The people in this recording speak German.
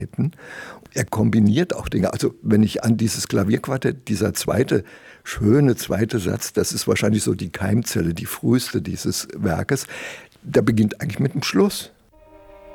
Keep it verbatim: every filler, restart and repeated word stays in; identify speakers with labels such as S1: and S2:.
S1: Er kombiniert auch Dinge. Also wenn ich an dieses Klavierquartett, dieser zweite, schöne zweite Satz, das ist wahrscheinlich so die Keimzelle, die früheste dieses Werkes, der beginnt eigentlich mit dem Schluss.